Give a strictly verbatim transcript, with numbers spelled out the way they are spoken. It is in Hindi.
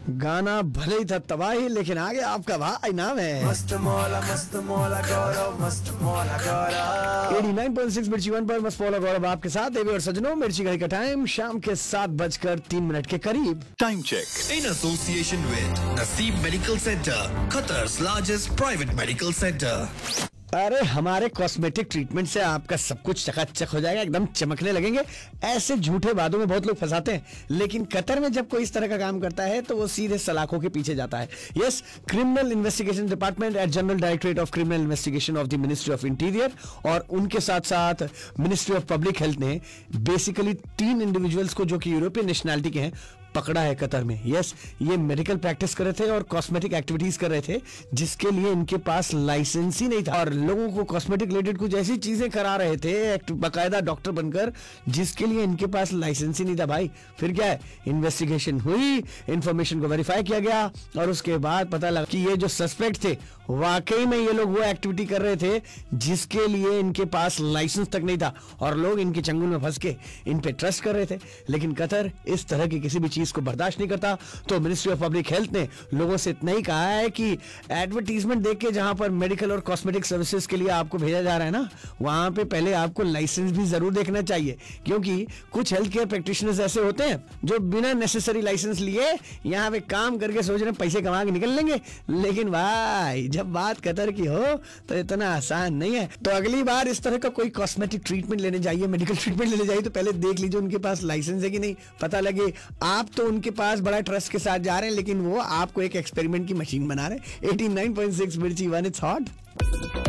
गाना भले ही था तबाही, लेकिन आगे आपका भाई नाम है मस्त मौला मस्त मौला गौरव मस्त मौला गौरव। एटी नाइन पॉइंट सिक्स मिर्ची वन पर मस्त मौला गौरव आपके साथ। देवी और सजनों, मिर्ची घड़ी का टाइम शाम के सात बजकर तीन मिनट के करीब। Time check in association with Naseeb Medical Center, Qatar's largest private medical center. अरे हमारे कॉस्मेटिक ट्रीटमेंट से आपका सब कुछ चकाचक हो जाएगा, एकदम चमकने लगेंगे। ऐसे झूठे वादों में बहुत लोग फंसाते हैं, लेकिन कतर में जब कोई इस तरह का काम करता है तो वो सीधे सलाखों के पीछे जाता है। Yes, criminal investigation department at general directorate of criminal investigation of the ministry of interior और उनके साथ साथ मिनिस्ट्री ऑफ पब्लिक हेल्थ ने बेसिकली तीन इंडिविजुअल्स को जो कि यूरोपियन नेशनैलिटी के हैं पकड़ा है कतर में। यस, ये मेडिकल प्रैक्टिस कर रहे थे और कॉस्मेटिक एक्टिविटीज कर रहे थे जिसके लिए इनके पास लाइसेंस ही नहीं था, और लोगों को कॉस्मेटिक रिलेटेड कुछ ऐसी चीजें करा रहे थे बाकायदा डॉक्टर बनकर जिसके लिए इनके पास लाइसेंस ही नहीं था भाई। फिर क्या है, इन्वेस्टिगेशन हुई, इंफॉर्मेशन को वेरीफाई किया गया और उसके बाद पता लगा कि ये जो सस्पेक्ट थे वाकई में ये लोग वो एक्टिविटी कर रहे थे जिसके लिए इनके पास लाइसेंस तक नहीं था, और लोग इनके चंगुल में फंस के इन पे ट्रस्ट कर रहे थे। लेकिन कतर इस तरह की किसी भी चीज को बर्दाश्त नहीं करता, तो मिनिस्ट्री ऑफ पब्लिक हेल्थ ने लोगों से इतना ही कहा है कि एडवर्टीजमेंट देख के जहां पर मेडिकल और कॉस्मेटिक सर्विसेज के लिए आपको भेजा जा रहा है ना, वहां पे पहले आपको लाइसेंस भी जरूर देखना चाहिए, क्योंकि कुछ हेल्थ केयर प्रैक्टिशनर्स ऐसे होते हैं जो बिना नेसेसरी लाइसेंस लिए यहाँ पे काम करके सोच रहे हैं पैसे कमा के निकल लेंगे। लेकिन भाई जब बात कतर की हो तो इतना आसान नहीं है। तो अगली बार इस तरह का कोई कॉस्मेटिक ट्रीटमेंट लेने जाइए, मेडिकल ट्रीटमेंट लेने जाइए, तो पहले देख लीजिए उनके पास लाइसेंस है कि नहीं। पता लगे आप तो उनके पास बड़ा ट्रस्ट के साथ जा रहे हैं, लेकिन वो आपको एक एक्सपेरिमेंट की मशीन बना रहे हैं। एटी नाइन पॉइंट सिक्स मिर्ची वन, इट्स हॉट।